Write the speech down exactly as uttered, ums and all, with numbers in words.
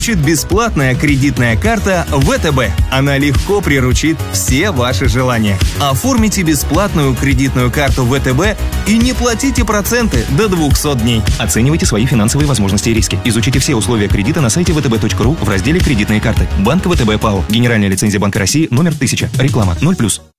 Бесплатная кредитная карта ВТБ. Она легко приручит все ваши желания. Оформите бесплатную кредитную карту ВТБ и не платите проценты до двухсот дней. Оценивайте свои финансовые возможности и риски. Изучите все условия кредита на сайте вэ тэ бэ точка ру в разделе «Кредитные карты». Банк ВТБ ПАО. Генеральная лицензия Банка России номер тысяча. Реклама ноль плюс.